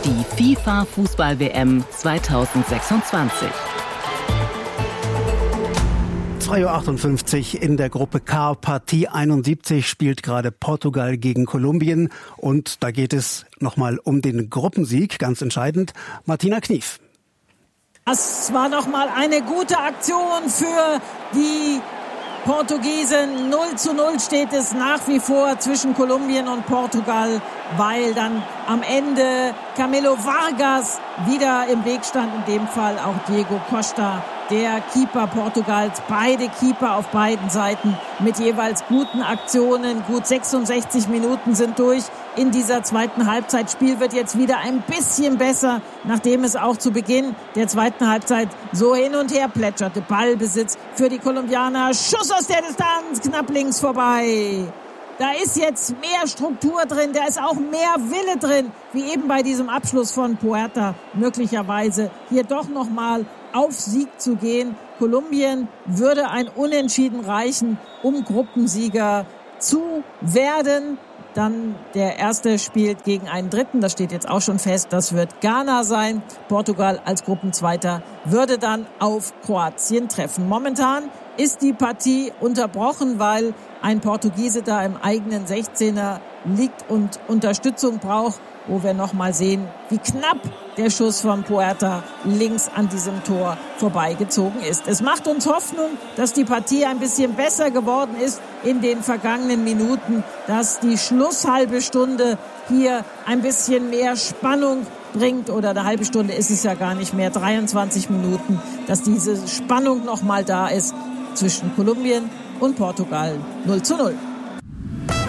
Die FIFA-Fußball-WM 2026. 2:58 Uhr in der Gruppe K. Partie 71 spielt gerade Portugal gegen Kolumbien. Und da geht es nochmal um den Gruppensieg, ganz entscheidend. Martina Knief. Das war nochmal eine gute Aktion für die Portugiesen. 0:0 steht es nach wie vor zwischen Kolumbien und Portugal, weil dann am Ende Camilo Vargas wieder im Weg stand, in dem Fall auch Diego Costa, der Keeper Portugals. Beide Keeper auf beiden Seiten mit jeweils guten Aktionen. Gut 66 Minuten sind durch in dieser zweiten Halbzeit. Spiel wird jetzt wieder ein bisschen besser, nachdem es auch zu Beginn der zweiten Halbzeit so hin und her plätscherte. Ballbesitz für die Kolumbianer. Schuss aus der Distanz, knapp links vorbei. Da ist jetzt mehr Struktur drin, da ist auch mehr Wille drin, wie eben bei diesem Abschluss von Puerta. Möglicherweise hier doch nochmal auf Sieg zu gehen. Kolumbien würde ein Unentschieden reichen, um Gruppensieger zu werden. Dann der erste spielt gegen einen Dritten, das steht jetzt auch schon fest, das wird Ghana sein. Portugal als Gruppenzweiter würde dann auf Kroatien treffen. Momentan ist die Partie unterbrochen, weil ein Portugiese da im eigenen 16er liegt und Unterstützung braucht, wo wir nochmal sehen, wie knapp der Schuss von Puerta links an diesem Tor vorbeigezogen ist. Es macht uns Hoffnung, dass die Partie ein bisschen besser geworden ist in den vergangenen Minuten, dass die Schlusshalbe Stunde hier ein bisschen mehr Spannung bringt, oder eine halbe Stunde ist es ja gar nicht mehr, 23 Minuten, dass diese Spannung nochmal da ist zwischen Kolumbien und Portugal. 0:0.